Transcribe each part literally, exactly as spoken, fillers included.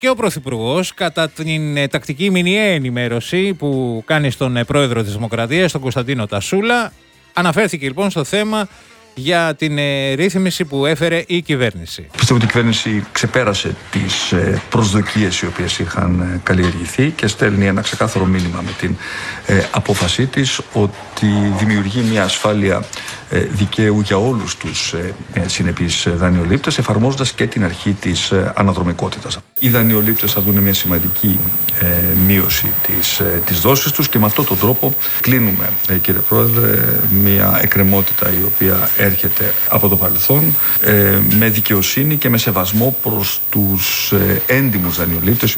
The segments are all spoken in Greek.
Και ο Πρωθυπουργός, κατά την ε, τακτική μηνιαία ενημέρωση που κάνει στον ε, Πρόεδρο της Δημοκρατίας, τον Κωνσταντίνο Τασούλα, αναφέρθηκε λοιπόν στο θέμα για την ε, ρύθμιση που έφερε η κυβέρνηση. Πιστεύω ότι η κυβέρνηση ξεπέρασε τις ε, προσδοκίες οι οποίες είχαν ε, καλλιεργηθεί και στέλνει ένα ξεκάθαρο μήνυμα με την ε, απόφασή της ότι δημιουργεί μια ασφάλεια ε, δικαίου για όλους τους ε, ε, συνεπείς δανειολήπτες, εφαρμόζοντας και την αρχή της ε, αναδρομικότητας. Οι δανειολήπτες θα δουν μια σημαντική ε, μείωση της, ε, της δόσης τους και με αυτόν τον τρόπο κλείνουμε, ε, κύριε Πρόεδρε, μια εκκρεμότητα η οποία έρχεται από το παρελθόν ε, με δικαιοσύνη και με σεβασμό προς τους ε, έντιμους δανειολήπτες.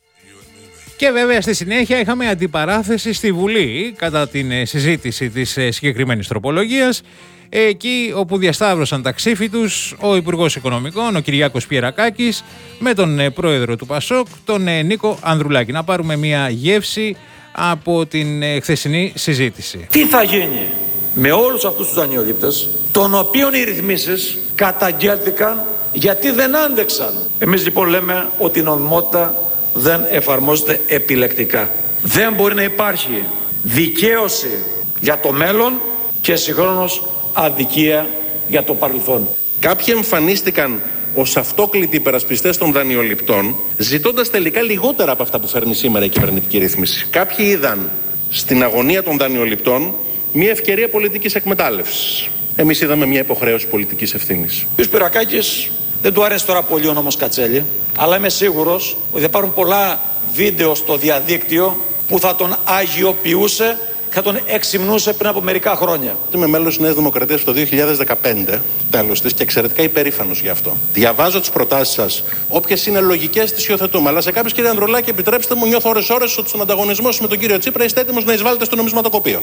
Και βέβαια στη συνέχεια είχαμε αντιπαράθεση στη Βουλή κατά την ε, συζήτηση της ε, συγκεκριμένης τροπολογίας, εκεί όπου διασταύρωσαν τα ξύφη τους ο Υπουργός Οικονομικών, ο Κυριάκος Πιερακάκης, με τον ε, Πρόεδρο του Πασόκ, τον ε, Νίκο Ανδρουλάκη. Να πάρουμε μια γεύση από την ε, χθεσινή συζήτηση. Τι θα γίνει με όλους αυτούς τους δανειολήπτες, των οποίων οι ρυθμίσεις καταγγέλθηκαν γιατί δεν άντεξαν? Εμείς λοιπόν λέμε ότι η νομιμότητα δεν εφαρμόζεται επιλεκτικά. Δεν μπορεί να υπάρχει δικαίωση για το μέλλον και συγχρόνως αδικία για το παρελθόν. Κάποιοι εμφανίστηκαν ως αυτόκλητοι υπερασπιστές των δανειοληπτών, ζητώντας τελικά λιγότερα από αυτά που φέρνει σήμερα η κυβερνητική ρύθμιση. Κάποιοι είδαν στην αγωνία των δανειοληπτών μια ευκαιρία πολιτικής εκμετάλλευσης. Εμείς είδαμε μια υποχρέωση πολιτικής ευθύνης. Ο κ. Πιερακάκης δεν του αρέσει τώρα πολύ ο νόμος Κατσέλη, αλλά είμαι σίγουρος ότι θα πάρουν πολλά βίντεο στο διαδίκτυο που θα τον αγιοποιούσε και θα τον εξυμνούσε πριν από μερικά χρόνια. Είμαι μέλος της Νέας Δημοκρατίας το δύο χιλιάδες δεκαπέντε, τέλος της, και εξαιρετικά υπερήφανος γι' αυτό. Διαβάζω τις προτάσεις σας, όποιες είναι λογικές τις υιοθετούμε. Αλλά σε κάποιες, κύριε Ανδρουλάκη, επιτρέψτε μου, νιώθω ώρες-ώρες ότι στον ανταγωνισμό με τον κύριο Τσίπρα είστε έτοιμος να εισβάλλετε στο νομισματοκοπείο.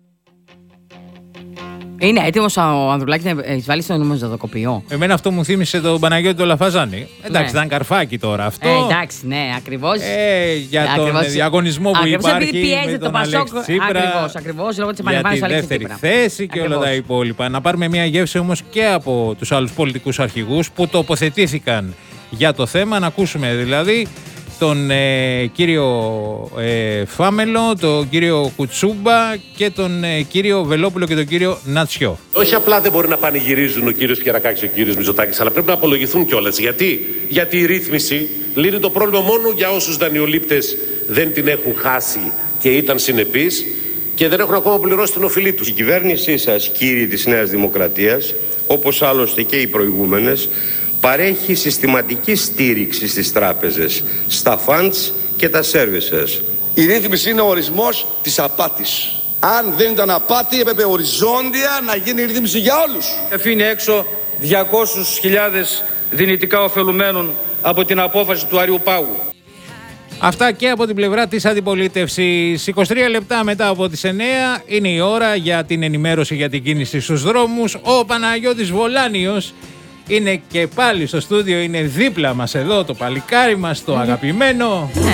Είναι έτοιμος ο Ανδρουλάκης να εισβάλλει στο νομισματοκοπείο? Εμένα αυτό μου θύμισε τον Παναγιώτη τον Λαφαζάνη. Εντάξει, Ναι. ήταν καρφάκι τώρα αυτό. Ε, εντάξει, ναι, ακριβώς. Ε, για Ε, τον ακριβώς. διαγωνισμό που Ακριβώς υπάρχει επειδή πιέζεται με το τον Πασόκ. Αλέξη Τσίπρα, Ακριβώς, ακριβώς, λόγω της για επανεμφάνισης τη του Αλέξη δεύτερη Τσίπρα. θέση και όλα Ακριβώς. τα υπόλοιπα. Να πάρουμε μια γεύση όμως και από τους άλλους πολιτικούς αρχηγούς που τοποθετήθηκαν για το θέμα. Να ακούσουμε δηλαδή τον ε, κύριο ε, Φάμελο, τον κύριο Κουτσούμπα και τον ε, κύριο Βελόπουλο και τον κύριο Νατσιό. Όχι απλά δεν μπορεί να πανηγυρίζουν ο κύριος Πιερακάκης και ο κύριος Μητσοτάκης, αλλά πρέπει να απολογηθούν κιόλας. Γιατί? Γιατί η ρύθμιση λύνει το πρόβλημα μόνο για όσους δανειολήπτες δεν την έχουν χάσει και ήταν συνεπείς και δεν έχουν ακόμα πληρώσει την οφειλή τους. Η κυβέρνησή σας, κύριοι της Νέας Δημοκρατίας, όπως άλλωστε και οι προηγούμενες, παρέχει συστηματική στήριξη στις τράπεζες, στα funds και τα services. Η ρύθμιση είναι ο ορισμός της απάτης. Αν δεν ήταν απάτη, έπρεπε οριζόντια να γίνει η ρύθμιση για όλους. Αφήνει έξω διακόσιες χιλιάδες δυνητικά ωφελουμένων από την απόφαση του Αριού Πάγου. Αυτά και από την πλευρά της αντιπολίτευσης. είκοσι τρία λεπτά μετά από τις εννέα είναι η ώρα για την ενημέρωση για την κίνηση στους δρόμους. Ο Παναγιώτης Βολάνιος είναι και πάλι στο στούντιο, είναι δίπλα μας εδώ, το παλικάρι μας, το αγαπημένο. Ναι.